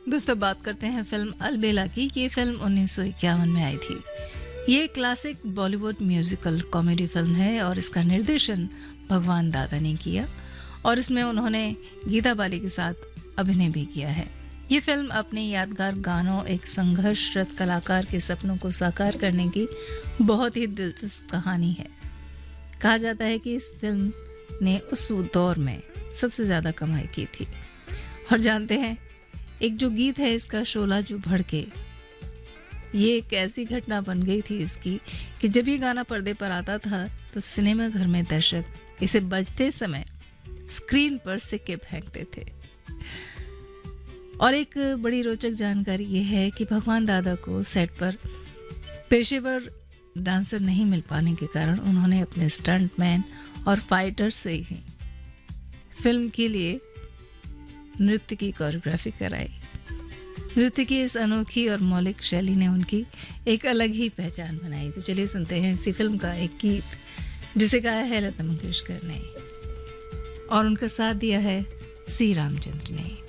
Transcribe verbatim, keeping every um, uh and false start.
दोस्तों, बात करते हैं फिल्म अलबेला की। ये फिल्म उन्नीस सौ इक्यावन में आई थी। ये classic Bollywood musical comedy film है और इसका निर्देशन भगवान दादा ने किया और इसमें उन्होंने गीता बाली के साथ अभिनय भी किया है। ये फिल्म अपने यादगार गानों, एक संघर्षरत कलाकार के सपनों को साकार करने की बहुत ही दिलचस्प कहानी है। कहा जाता है कि इस फिल्म ने उस दौर में सबसे ज़्यादा कमाई की थी। और जानते हैं, एक जो गीत है इसका, शोला जो भड़के, ये एक ऐसी घटना बन गई थी इसकी कि जब ये गाना पर्दे पर आता था तो सिनेमा घर में दर्शक इसे बजते समय स्क्रीन पर सिक्के फेंकते थे। और एक बड़ी रोचक जानकारी ये है कि भगवान दादा को सेट पर पेशेवर डांसर नहीं मिल पाने के कारण उन्होंने अपने स्टंटमैन और फाइटर से ही फिल्म के लिए नृत्य की कोरियोग्राफी कराई। नृत्य की इस अनोखी और मौलिक शैली ने उनकी एक अलग ही पहचान बनाई। तो चलिए सुनते हैं इसी फिल्म का एक गीत जिसे गाया है लता मंगेशकर ने और उनका साथ दिया है सी रामचंद्र ने।